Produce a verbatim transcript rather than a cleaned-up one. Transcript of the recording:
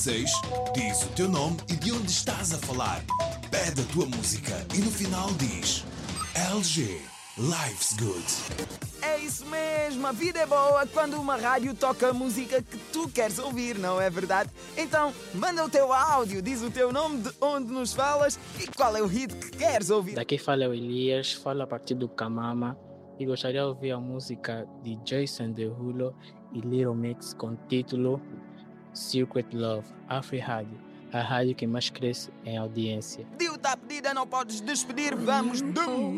seis, diz o teu nome e de onde estás a falar. Pede a tua música e no final diz L G, Life's Good. É isso mesmo, a vida é boa quando uma rádio toca a música que tu queres ouvir, não é verdade? Então, manda o teu áudio, diz o teu nome, de onde nos falas e qual é o hit que queres ouvir. Daqui fala o Elias, falo a partir do Kamama e gostaria de ouvir a música de Jason Derulo e Little Mix com o título Secret Love, Afri Rádio, a rádio que mais cresce em audiência. Deu-te a pedida, não podes despedir, vamos de